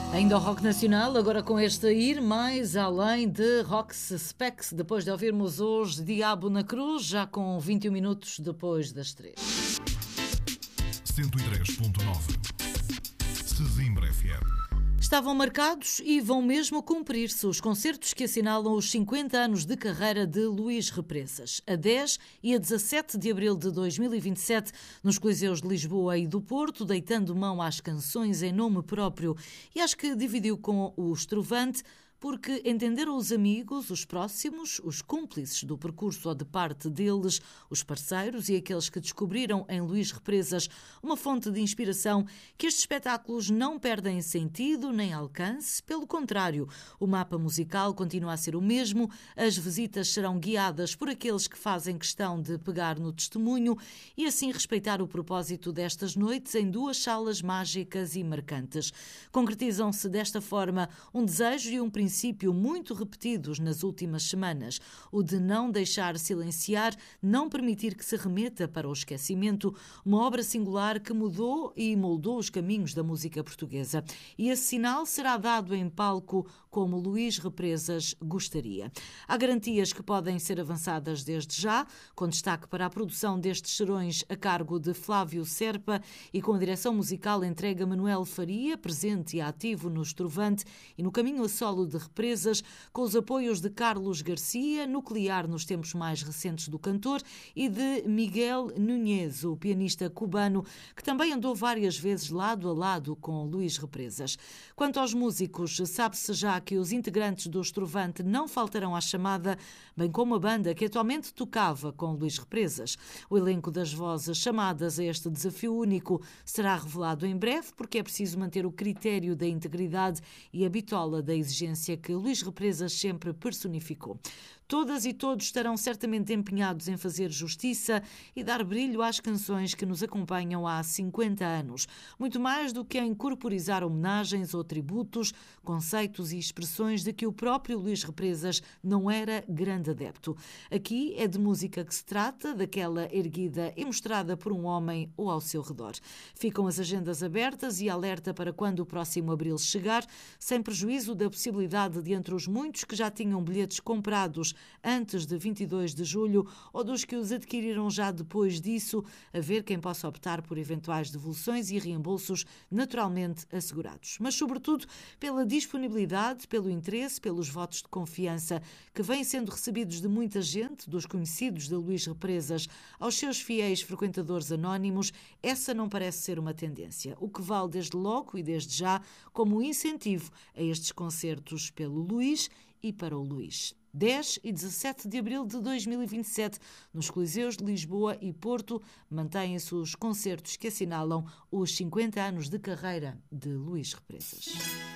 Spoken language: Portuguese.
Ainda o rock nacional, agora com este Ir Mais Além de Rox Spex, depois de ouvirmos hoje Diabo na Cruz, já com 21 minutos depois das 3. 103.9 Sesimbra FM. Estavam marcados e vão mesmo cumprir-se os concertos que assinalam os 50 anos de carreira de Luís Represas. A 10 e a 17 de abril de 2027, nos Coliseus de Lisboa e do Porto, deitando mão às canções em nome próprio e às que dividiu com o Estrovante, porque entenderam os amigos, os próximos, os cúmplices do percurso ou de parte deles, os parceiros e aqueles que descobriram em Luís Represas uma fonte de inspiração, que estes espetáculos não perdem sentido nem alcance, pelo contrário, o mapa musical continua a ser o mesmo, as visitas serão guiadas por aqueles que fazem questão de pegar no testemunho e assim respeitar o propósito destas noites em duas salas mágicas e marcantes. Concretizam-se desta forma um desejo e um princípio muito repetidos nas últimas semanas, o de não deixar silenciar, não permitir que se remeta para o esquecimento, uma obra singular que mudou e moldou os caminhos da música portuguesa. E esse sinal será dado em palco como Luís Represas gostaria. Há garantias que podem ser avançadas desde já, com destaque para a produção destes serões a cargo de Flávio Serpa e com a direção musical entregue a Manuel Faria, presente e ativo no Estrovante e no caminho a solo de Represas, com os apoios de Carlos Garcia, nuclear nos tempos mais recentes do cantor, e de Miguel Núñez, o pianista cubano, que também andou várias vezes lado a lado com Luís Represas. Quanto aos músicos, sabe-se já que os integrantes do Estrovante não faltarão à chamada, bem como a banda que atualmente tocava com Luís Represas. O elenco das vozes chamadas a este desafio único será revelado em breve, porque é preciso manter o critério da integridade e a bitola da exigência que Luís Represas sempre personificou. Todas e todos estarão certamente empenhados em fazer justiça e dar brilho às canções que nos acompanham há 50 anos, muito mais do que em corporizar homenagens ou tributos, conceitos e expressões de que o próprio Luís Represas não era grande adepto. Aqui é de música que se trata, daquela erguida e mostrada por um homem ou ao seu redor. Ficam as agendas abertas e alerta para quando o próximo abril chegar, sem prejuízo da possibilidade de, entre os muitos que já tinham bilhetes comprados antes de 22 de julho ou dos que os adquiriram já depois disso, haver quem possa optar por eventuais devoluções e reembolsos naturalmente assegurados. Mas, sobretudo, pela disponibilidade, pelo interesse, pelos votos de confiança que vêm sendo recebidos de muita gente, dos conhecidos de Luís Represas aos seus fiéis frequentadores anónimos, essa não parece ser uma tendência, o que vale desde logo e desde já como um incentivo a estes concertos pelo Luís e para o Luís. 10 e 17 de abril de 2027, nos Coliseus de Lisboa e Porto, mantêm-se os concertos que assinalam os 50 anos de carreira de Luís Represas.